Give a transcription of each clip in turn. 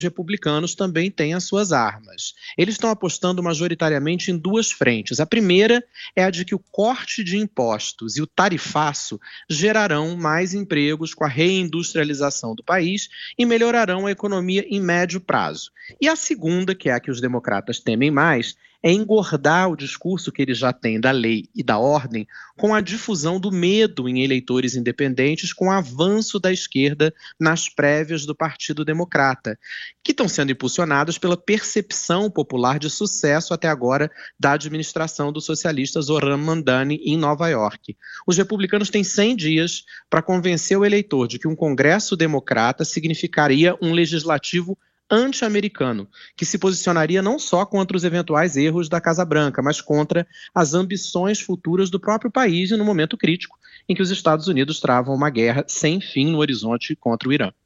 republicanos também têm as suas armas. Eles estão apostando majoritariamente em duas frentes. A primeira é a de que o corte de impostos e o tarifaço gerarão mais empregos com a reindustrialização do país e melhorarão a economia em médio prazo. E a segunda, que é a que os democratas temem mais, é engordar o discurso que eles já têm da lei e da ordem com a difusão do medo em eleitores independentes com o avanço da esquerda nas prévias do Partido Democrata, que estão sendo impulsionadas pela percepção popular de sucesso até agora da administração do socialista Zohran Mamdani em Nova York. Os republicanos têm 100 dias para convencer o eleitor de que um Congresso democrata significaria um legislativo anti-americano, que se posicionaria não só contra os eventuais erros da Casa Branca, mas contra as ambições futuras do próprio país e no momento crítico em que os Estados Unidos travam uma guerra sem fim no horizonte contra o Irã.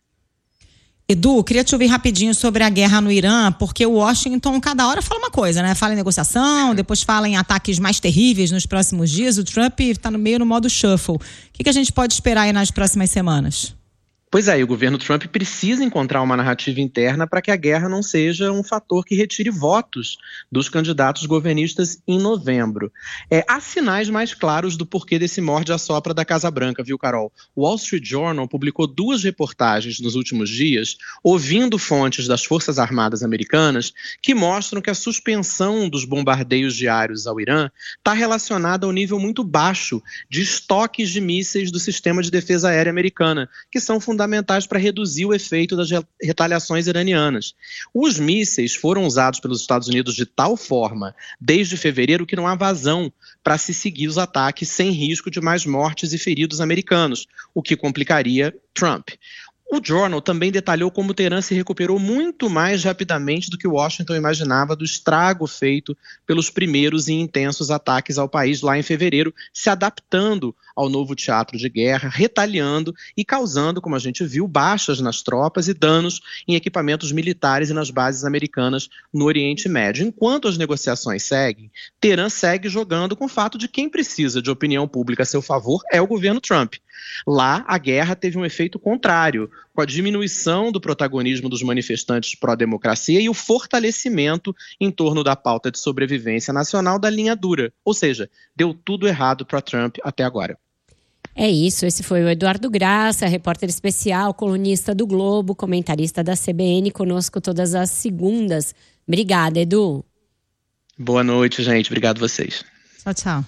Edu, queria te ouvir rapidinho sobre a guerra no Irã, porque o Washington cada hora fala uma coisa, né? Fala em negociação, depois fala em ataques mais terríveis nos próximos dias. O Trump está no modo shuffle. O que a gente pode esperar aí nas próximas semanas? Pois é, o governo Trump precisa encontrar uma narrativa interna para que a guerra não seja um fator que retire votos dos candidatos governistas em novembro. Há sinais mais claros do porquê desse morde-a-sopra da Casa Branca, viu, Carol? O Wall Street Journal publicou 2 reportagens nos últimos dias, ouvindo fontes das Forças Armadas americanas, que mostram que a suspensão dos bombardeios diários ao Irã está relacionada ao nível muito baixo de estoques de mísseis do sistema de defesa aérea americana, que são fundamentais para reduzir o efeito das retaliações iranianas. Os mísseis foram usados pelos Estados Unidos de tal forma, desde fevereiro, que não há vazão para se seguir os ataques sem risco de mais mortes e feridos americanos, o que complicaria Trump. O Journal também detalhou como Teherã se recuperou muito mais rapidamente do que Washington imaginava do estrago feito pelos primeiros e intensos ataques ao país lá em fevereiro, se adaptando ao novo teatro de guerra, retaliando e causando, como a gente viu, baixas nas tropas e danos em equipamentos militares e nas bases americanas no Oriente Médio. Enquanto as negociações seguem, Teherã segue jogando com o fato de quem precisa de opinião pública a seu favor é o governo Trump. Lá, a guerra teve um efeito contrário, com a diminuição do protagonismo dos manifestantes pró-democracia e o fortalecimento em torno da pauta de sobrevivência nacional da linha dura. Ou seja, deu tudo errado para Trump até agora. É isso, esse foi o Eduardo Graça, repórter especial, colunista do Globo, comentarista da CBN, conosco todas as segundas. Obrigada, Edu. Boa noite, gente. Obrigado a vocês. Tchau, tchau.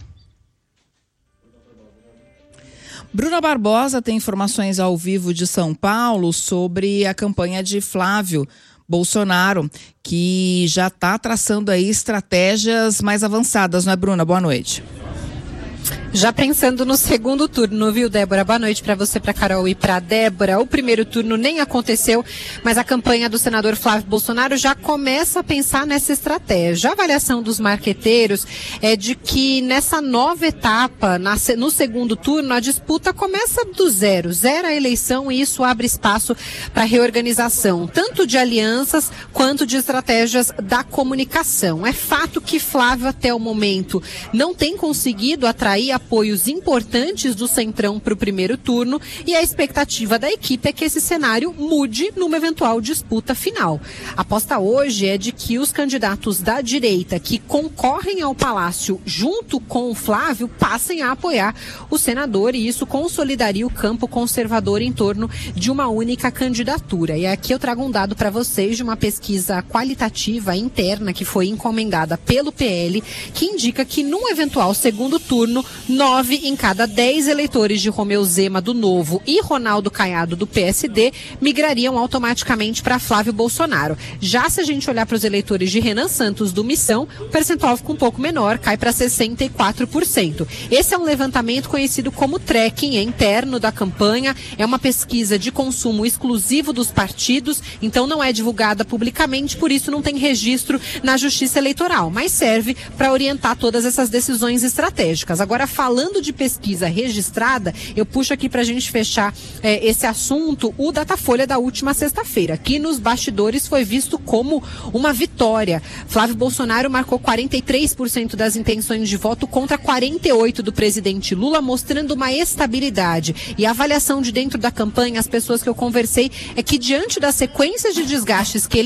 Bruna Barbosa tem informações ao vivo de São Paulo sobre a campanha de Flávio Bolsonaro, que já está traçando aí estratégias mais avançadas, não é, Bruna? Boa noite. Já pensando no segundo turno, viu, Débora? Boa noite para você, para Carol e para Débora. O primeiro turno nem aconteceu, mas a campanha do senador Flávio Bolsonaro já começa a pensar nessa estratégia. A avaliação dos marqueteiros é de que nessa nova etapa, no segundo turno, a disputa começa do zero. Zera a eleição e isso abre espaço para reorganização, tanto de alianças quanto de estratégias da comunicação. É fato que Flávio, até o momento, não tem conseguido atrair apoios importantes do Centrão para o primeiro turno e a expectativa da equipe é que esse cenário mude numa eventual disputa final. A aposta hoje é de que os candidatos da direita que concorrem ao Palácio junto com o Flávio passem a apoiar o senador e isso consolidaria o campo conservador em torno de uma única candidatura. E aqui eu trago um dado para vocês de uma pesquisa qualitativa interna que foi encomendada pelo PL, que indica que num eventual segundo turno, 9 em cada 10 eleitores de Romeu Zema do Novo e Ronaldo Caiado do PSD migrariam automaticamente para Flávio Bolsonaro. Já se a gente olhar para os eleitores de Renan Santos do Missão, o percentual fica um pouco menor, cai para 64%. Esse é um levantamento conhecido como tracking, é interno da campanha, é uma pesquisa de consumo exclusivo dos partidos, então não é divulgada publicamente, por isso não tem registro na Justiça Eleitoral, mas serve para orientar todas essas decisões estratégicas. Agora, falando de pesquisa registrada, eu puxo aqui para a gente fechar esse assunto, o Datafolha da última sexta-feira, que nos bastidores foi visto como uma vitória. Flávio Bolsonaro marcou 43% das intenções de voto contra 48% do presidente Lula, mostrando uma estabilidade. E a avaliação de dentro da campanha, as pessoas que eu conversei, é que diante das sequências de desgastes que ele